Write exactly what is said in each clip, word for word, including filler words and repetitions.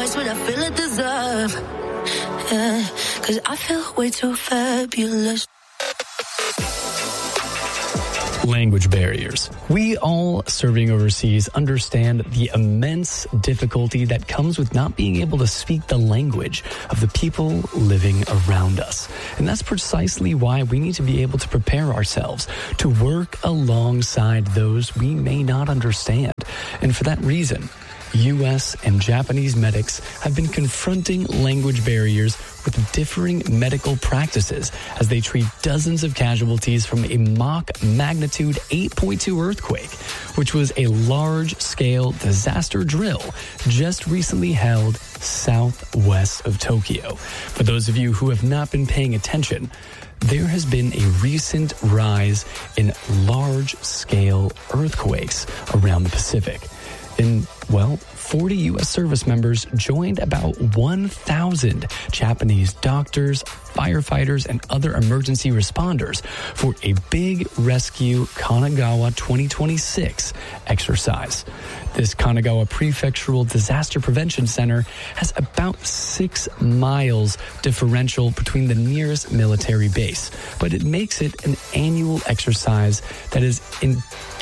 just what I feel I deserve. Yeah, cause I feel way too fabulous. Language barriers. We all serving overseas understand the immense difficulty that comes with not being able to speak the language of the people living around us. And that's precisely why we need to be able to prepare ourselves to work alongside those we may not understand. And for that reason, U S and Japanese medics have been confronting language barriers with differing medical practices as they treat dozens of casualties from a mock magnitude eight point two earthquake, which was a large-scale disaster drill just recently held southwest of Tokyo. For those of you who have not been paying attention, there has been a recent rise in large-scale earthquakes around the Pacific. And, well, forty U S service members joined about one thousand Japanese doctors, firefighters, and other emergency responders for a big rescue Kanagawa twenty twenty-six exercise. This Kanagawa Prefectural Disaster Prevention Center has about six miles differential between the nearest military base, but it makes it an annual exercise that is an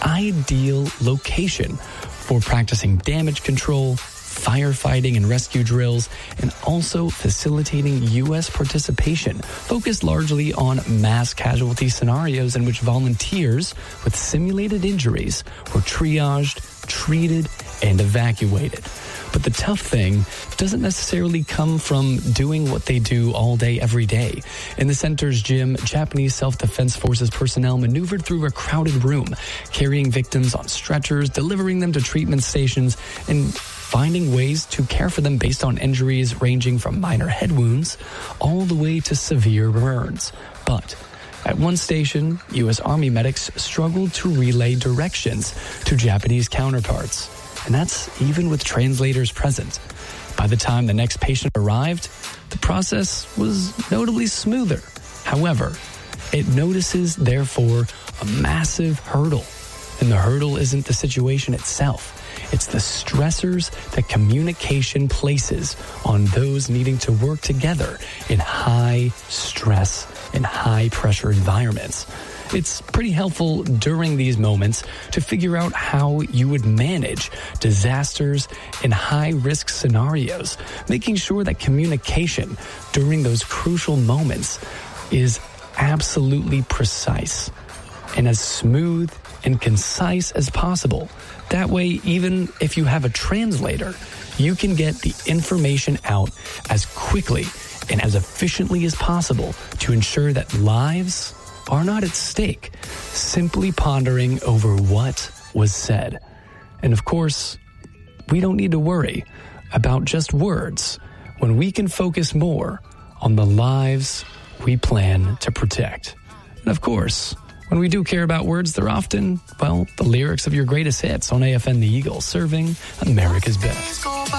ideal location for practicing damage control, firefighting and rescue drills, and also facilitating U S participation, focused largely on mass casualty scenarios in which volunteers with simulated injuries were triaged, treated, and evacuated. But the tough thing doesn't necessarily come from doing what they do all day, every day. In the center's gym, Japanese Self-Defense Forces personnel maneuvered through a crowded room, carrying victims on stretchers, delivering them to treatment stations, and finding ways to care for them based on injuries ranging from minor head wounds all the way to severe burns. But at one station, U S Army medics struggled to relay directions to Japanese counterparts. And that's even with translators present. By the time the next patient arrived, the process was notably smoother. However, it notices, therefore, a massive hurdle. And the hurdle isn't the situation itself. It's the stressors that communication places on those needing to work together in high stress and high pressure environments. It's pretty helpful during these moments to figure out how you would manage disasters in high-risk scenarios, making sure that communication during those crucial moments is absolutely precise and as smooth and concise as possible. That way, even if you have a translator, you can get the information out as quickly and as efficiently as possible to ensure that lives are not at stake, simply pondering over what was said. And of course, we don't need to worry about just words when we can focus more on the lives we plan to protect. And of course, when we do care about words, they're often, well, the lyrics of your greatest hits on A F N The Eagle, serving America's best.